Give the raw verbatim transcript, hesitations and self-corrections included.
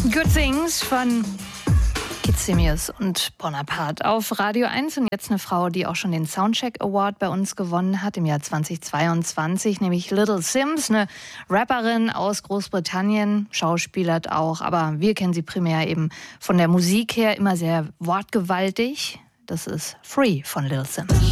Good Things von Kitsimius und Bonaparte auf Radio eins. Und jetzt eine Frau, die auch schon den Soundcheck Award bei uns gewonnen hat im Jahr zweitausendzweiundzwanzig, nämlich Little Simz, eine Rapperin aus Großbritannien, schauspielert auch, aber wir kennen sie primär eben von der Musik her, immer sehr wortgewaltig. Das ist Free von Little Simz.